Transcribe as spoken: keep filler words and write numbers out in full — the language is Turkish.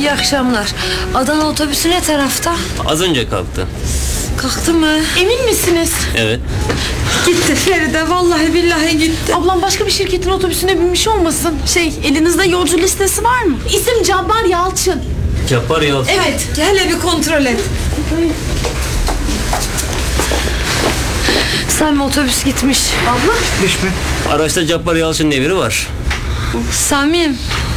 İyi akşamlar. Adana otobüsü ne tarafta? Az önce kalktı. Kalktı mı? Emin misiniz? Evet. Gitti Feride, vallahi billahi gitti. Ablam başka bir şirketin otobüsüne binmiş olmasın? Şey, elinizde yolcu listesi var mı? İsim Cabbar Yalçın. Cabbar Yalçın. Evet. Hele bir kontrol et. Sami otobüs gitmiş. Abla. Araçta Cabbar Yalçın'ın evri var. Samim,